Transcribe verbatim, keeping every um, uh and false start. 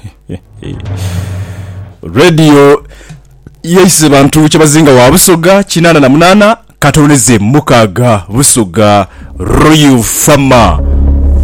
Radio yese bantu kyabazinga wa Busoga kinana na munana katoneze mukaga Busoga Royal Farmer